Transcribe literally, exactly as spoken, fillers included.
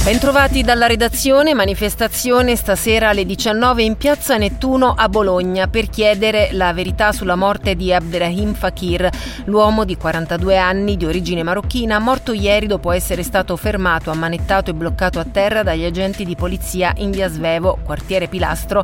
Bentrovati dalla redazione. Manifestazione stasera alle diciannove in piazza Nettuno a Bologna per chiedere la verità sulla morte di Abderrahim Fakir, l'uomo di quarantadue anni di origine marocchina, morto ieri dopo essere stato fermato, ammanettato e bloccato a terra dagli agenti di polizia in via Svevo, quartiere Pilastro,